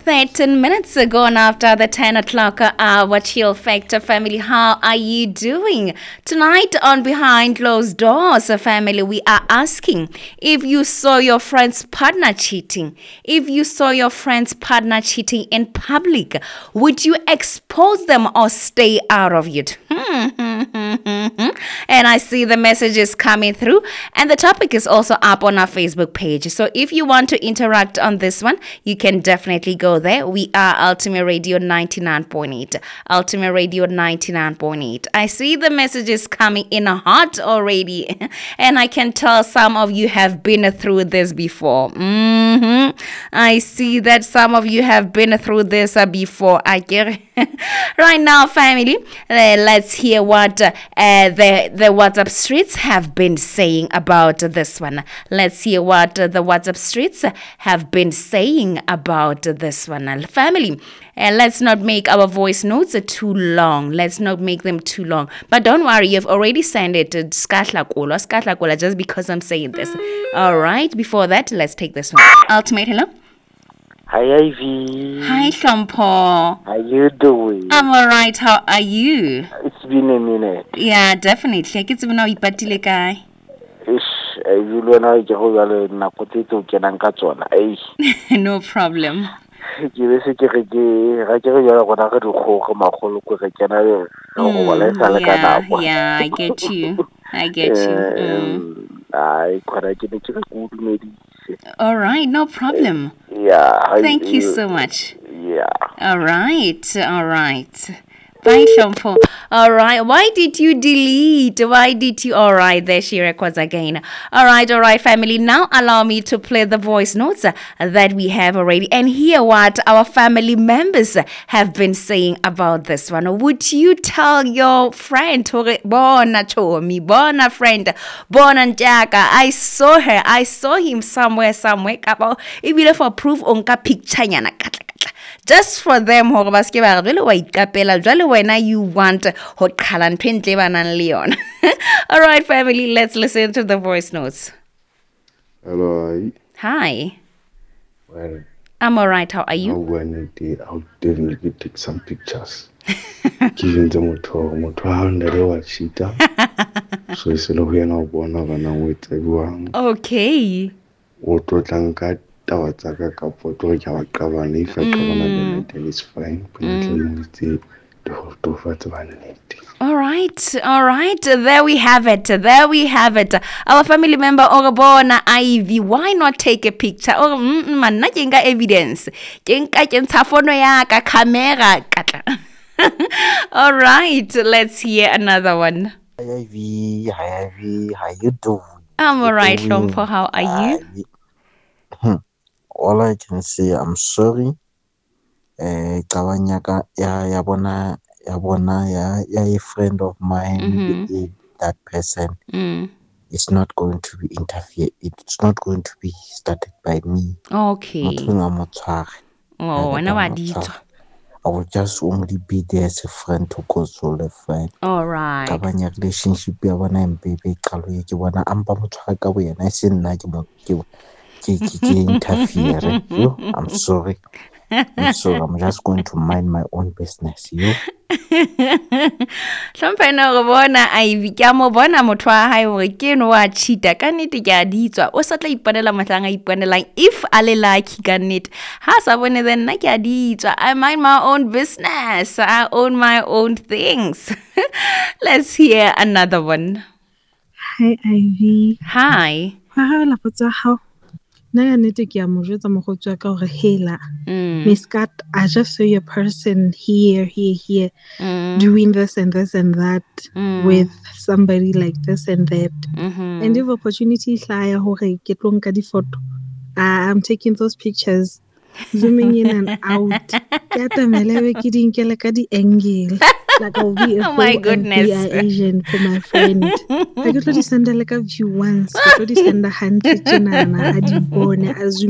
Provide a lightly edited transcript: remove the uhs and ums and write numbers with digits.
13 minutes gone after the 10 o'clock hour. Chill Factor family, how are you doing? Tonight on Behind Closed Doors, family, we are asking if you saw your friend's partner cheating. If you saw your friend's partner cheating in public, would you expose them or stay out of it? And I see the messages coming through, and the topic is also up on our Facebook page. So if you want to interact on this one, you can definitely go there. We are Ultimate Radio 99.8. Ultimate Radio 99.8. I see the messages coming in hot already, and I can tell some of you have been through this before. I see that some of you have been through this before. I get it. Right now, family, let's hear what the WhatsApp streets have been saying about this one. Let's hear what the WhatsApp streets have been saying about this one. Family, let's not make our voice notes too long. Let's not make them too long. But don't worry, you've already sent it to Skatlakola, just because I'm saying this. All right, before that, let's take this one. Ultimate, hello? Hi, Ivy. Hi, Shampo. How you doing? I'm all right. How are you? It's been a minute. Yeah, definitely. Ke tsebe na o ipatile kae? Ish, you lona ke go bale nako tse tse o kenang ka tsona. No problem. Ke be se ke ga ke re ya gona ga dikgogo magolo ko re kena go bala sa le ka nako. Yeah, I get you. I get you. I khona ke ne ke go dumedise. All right, no problem. Yeah. Thank you so much. Yeah. All right. Bye, Shampo. All right. Why did you delete? Why did you? All right. There she records again. All right, family. Now allow me to play the voice notes that we have already and hear what our family members have been saying about this one. Would you tell your friend, bona chomi, bona friend, bona njaka, I saw her, I saw him somewhere, kapa, ebile for proof onka picture nyana katla. Just for them, you want to Leon. All right, family, let's listen to the voice notes. Hello. Hi. Well, I'm all right. How are you? I'll definitely take some pictures. Giving them a cheetah. So it's a little with everyone. Okay. If I then it's fine. All right. There we have it. Our family member Orabona Ivy. Why not take a picture? Or manna kenga evidence. Kenka phono ya ka camera. All right. Let's hear another one. Hi, Ivy. How you doing? I'm all right, Shampo. How are you? All I can say, I'm sorry. Kawanyaka ya bona a friend of mine, that person is not going to be interfered. It's not going to be started by me. Okay. Oh, I will just only be there as a friend to console a friend. All right. Kabanya relationship ya bona mbebe qalo ye ke bona ampa motshwara ka boyena se nna ke interfere. I'm sorry. I'm just going to mind my own business. Hlompena go bona Ivy ke mo bona motho wa hae hore ke no wa cheata ka nnete ke a ditswa o sa tla ipanela matlang a ipanelang if a le lucky ka nnete ha sa bone then nna ke a ditswa. I mind my own business. I own my own things. Let's hear another one. Hi Ivy. Hi. La potsa how? Nna nnete ke a mo jwetsa mogotsi wa ka hore hela Miss Kat, I just saw your person here doing this and this and that with somebody like this and that. And if opportunity hlaya hore ke tlo nka di photo, I'm taking those pictures, zooming in and out. Ke atamele ke di nkele ka di angle. Like I'll be a oh my goodness. FBI agent for my friend. I could send like a view once. I could send a hand to Nana. I did born as